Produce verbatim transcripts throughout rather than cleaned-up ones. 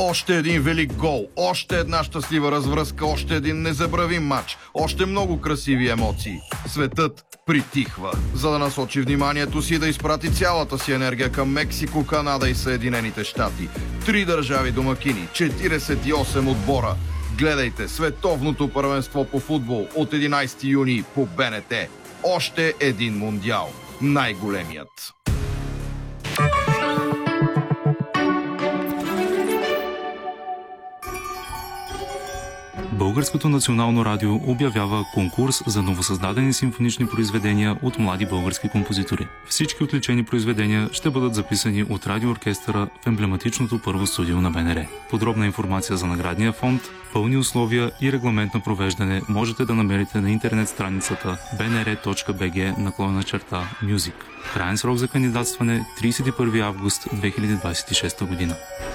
Още един велик гол, още една щастлива развръзка, още един незабравим матч, още много красиви емоции. Светът притихва, за да насочи вниманието си да изпрати цялата си енергия към Мексико, Канада и Съединените щати. Три държави домакини, четиридесет и осем отбора. Гледайте световното първенство по футбол от единайсети юни по БНТ. Още един мундиал. Най-големият. Българското национално радио обявява конкурс за новосъздадени симфонични произведения от млади български композитори. Всички отличени произведения ще бъдат записани от радиооркестъра в емблематичното първо студио на БНР. Подробна информация за наградния фонд, пълни условия и регламент на провеждане можете да намерите на интернет страницата bnr.bg наклонена черта Music. Краен срок за кандидатстване тридесет и първи август две хиляди двадесет и шеста година.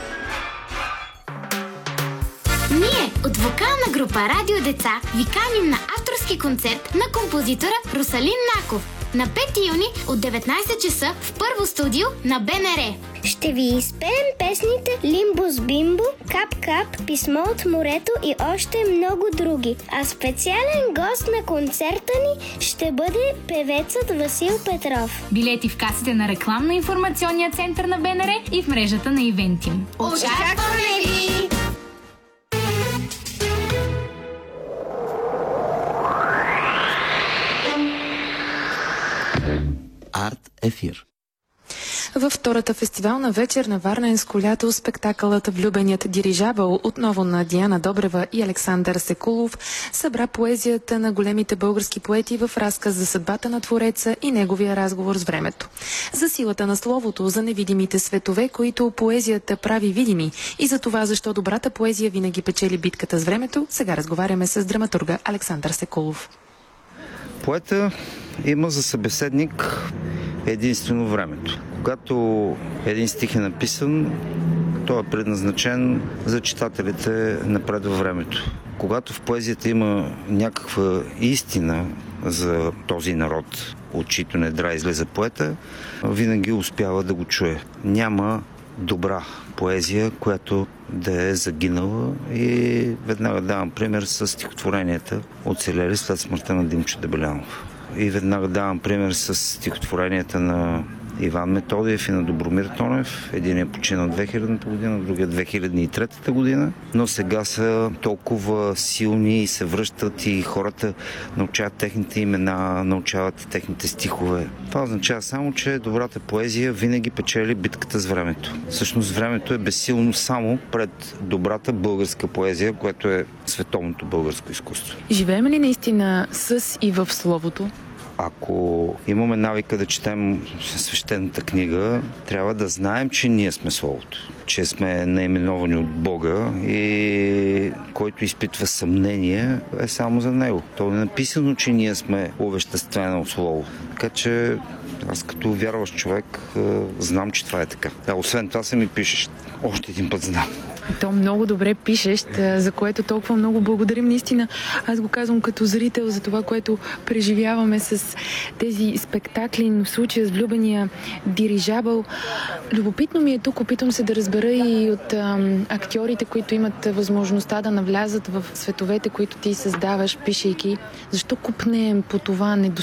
Ние от вокална група Радио Деца ви каним на авторски концерт на композитора Русалин Наков на пети юни от деветнайсет часа в първо студио на БНР. Ще ви изпеем песните Лимбус Бимбо, Кап Кап, Писмо от морето и още много други. А специален гост на концерта ни ще бъде певецът Васил Петров. Билети в касите на рекламно-информационния център на БНР и в мрежата на Ивентим. Очакваме ви! Арт ефир. Във втората фестивална вечер на Варненско лято спектакълът Влюбеният дирижабъл, отново на Диана Добрева и Александър Секулов, събра поезията на големите български поети в разказ за съдбата на твореца и неговия разговор с времето. За силата на словото, за невидимите светове, които поезията прави видими, и за това защо добрата поезия винаги печели битката с времето, сега разговаряме с драматурга Александър Секулов. Поета има за събеседник единствено времето. Когато един стих е написан, той е предназначен за читателите напред във времето. Когато в поезията има някаква истина за този народ, от чието недра излезе поета, винаги успява да го чуе. Няма добра поезия, която да е загинала, и веднага давам пример с стихотворенията, оцелели след смъртта на Димчо Дебелянов. И веднага давам пример с стихотворенията на Иван Методиев и на Добромир Тонев. Един е починал две хилядната година, другия две хиляди и трета година, но сега са толкова силни и се връщат и хората научават техните имена, научават техните стихове. Това означава само, че добрата поезия винаги печели битката с времето. Всъщност времето е безсилно само пред добрата българска поезия, което е световното българско изкуство. Живеем ли наистина с и в словото? Ако имаме навика да четем свещената книга, трябва да знаем, че ние сме Словото, че сме наименовани от Бога и който изпитва съмнение е само за Него. То е написано, че ние сме овеществено Слово. Така че аз като вярващ човек знам, че това е така. А освен това се ми пишеш. Още един път знам. То много добре пишеш, за което толкова много благодарим. Наистина, аз го казвам като зрител за това, което преживяваме с тези спектакли, но в случая с Влюбения дирижабъл. Любопитно ми е тук, опитвам се да разбера и от ам, актьорите, които имат възможността да навлязат в световете, които ти създаваш, пишейки. Защо купнеем по това недостатъчно